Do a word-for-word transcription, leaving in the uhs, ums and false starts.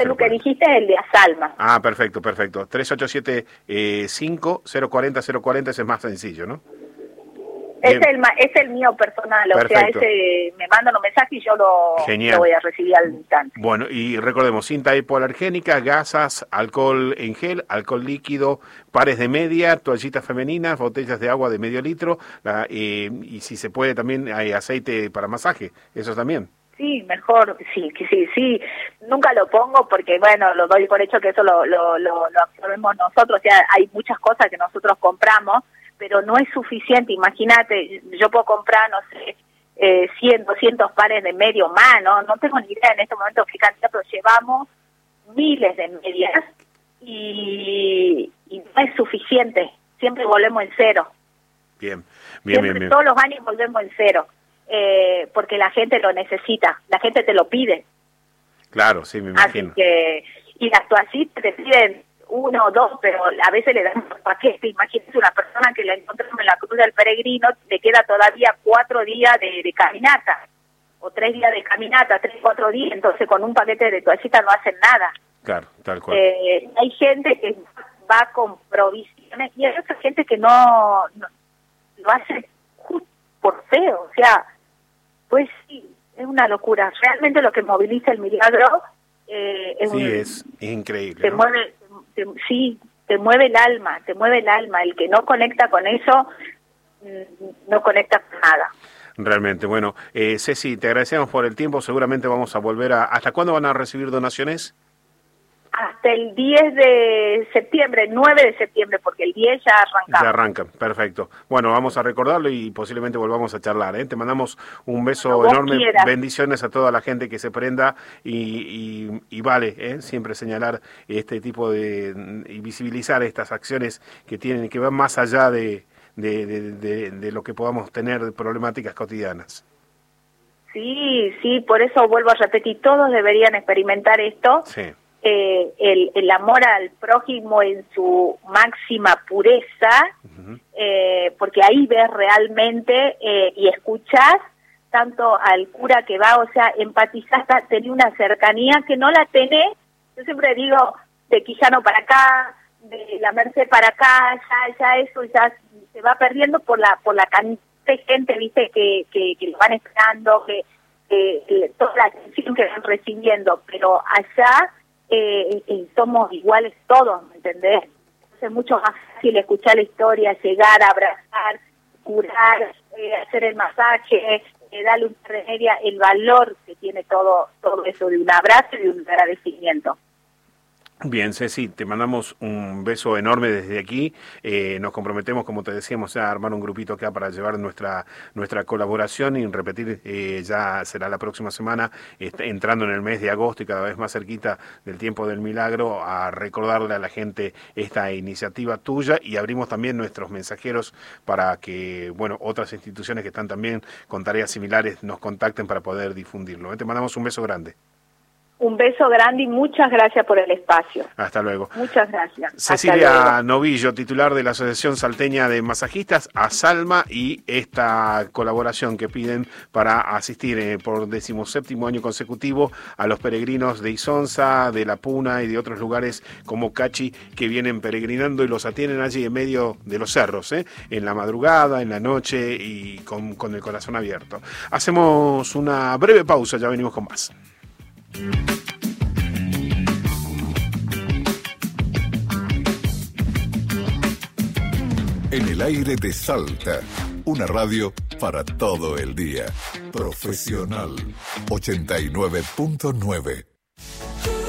Lo que dijiste es el de Asalma. Ah, perfecto, perfecto. tres ocho siete cinco cero cuatro cero cero cuatro, ese es más sencillo, ¿no? Es el, es el mío personal, perfecto. O sea, ese me mandan un mensaje y yo lo, lo voy a recibir al instante. Bueno, y recordemos, cinta hipoalergénica, gasas, alcohol en gel, alcohol líquido, pares de media, toallitas femeninas, botellas de agua de medio litro, la, eh, y si se puede también hay aceite para masaje, eso también. Sí, mejor, sí, que sí, sí. Nunca lo pongo porque, bueno, lo doy por hecho que eso lo, lo, lo, lo absorbemos nosotros, o sea, hay muchas cosas que nosotros compramos, pero no es suficiente. Imagínate, yo puedo comprar, no sé, eh, cien, doscientos pares de medio mano, no tengo ni idea en este momento qué cantidad, pero llevamos miles de medias y, y no es suficiente, siempre volvemos en cero. Bien, bien, siempre, bien, bien. Todos los años volvemos en cero, eh, porque la gente lo necesita, la gente te lo pide. Claro, sí, me imagino. Así que, y las toallitas te piden uno o dos, pero a veces le dan un paquete. Imagínese una persona que la encontramos en la Cruz del Peregrino, le queda todavía cuatro días de, de caminata, o tres días de caminata, tres, cuatro días, entonces con un paquete de toallitas no hacen nada. Claro, tal cual. Eh, hay gente que va con provisiones y hay otra gente que no, no lo hace justo por feo, o sea, pues sí, es una locura. Realmente lo que moviliza el milagro eh, es, sí, un, es increíble. Te ¿no? mueve, te, sí, te mueve el alma, te mueve el alma. El que no conecta con eso, no conecta con nada. Realmente, bueno, eh, Ceci, te agradecemos por el tiempo, seguramente vamos a volver a... ¿Hasta cuándo van a recibir donaciones? Hasta el diez de septiembre, nueve de septiembre, porque el diez ya arrancamos. Ya arrancan, perfecto. Bueno, vamos a recordarlo y posiblemente volvamos a charlar, ¿eh? Te mandamos un beso Como enorme, quieras. Bendiciones a toda la gente que se prenda y, y, y vale, ¿eh? Siempre señalar este tipo de... y visibilizar estas acciones que tienen, que van más allá de, de, de, de, de lo que podamos tener de problemáticas cotidianas. Sí, sí, por eso vuelvo a repetir, todos deberían experimentar esto. Sí. Eh, el, el amor al prójimo en su máxima pureza, uh-huh. eh, porque ahí ves realmente eh, y escuchás tanto al cura que va, o sea, empatizás, tenés una cercanía que no la tenés, yo siempre digo, de Quijano para acá, de la Merced para acá, ya, ya eso ya se va perdiendo por la por la cantidad de gente, viste, que, que, que lo van esperando, que, que, que toda la atención que van recibiendo, pero allá Eh, eh, somos iguales todos, ¿me entendés? Entonces es mucho más fácil escuchar la historia, llegar, abrazar, curar, eh, hacer el masaje, eh, darle un remedio, el valor que tiene todo todo eso de un abrazo y de un agradecimiento. Bien, Ceci, te mandamos un beso enorme desde aquí. Eh, nos comprometemos, como te decíamos, a armar un grupito acá para llevar nuestra nuestra colaboración y repetir, eh, ya será la próxima semana, este, entrando en el mes de agosto y cada vez más cerquita del tiempo del milagro, a recordarle a la gente esta iniciativa tuya y abrimos también nuestros mensajeros para que, bueno, otras instituciones que están también con tareas similares nos contacten para poder difundirlo. Te mandamos un beso grande. Un beso grande y muchas gracias por el espacio. Hasta luego. Muchas gracias. Cecilia Novillo, titular de la Asociación Salteña de Masajistas, Asalma, y esta colaboración que piden para asistir eh, por decimoséptimo año consecutivo a los peregrinos de Isonza, de La Puna y de otros lugares como Cachi que vienen peregrinando y los atienden allí en medio de los cerros, eh, en la madrugada, en la noche y con, con el corazón abierto. Hacemos una breve pausa, ya venimos con más. En el aire de Salta, una radio para todo el día. Profesional ochenta y nueve punto nueve.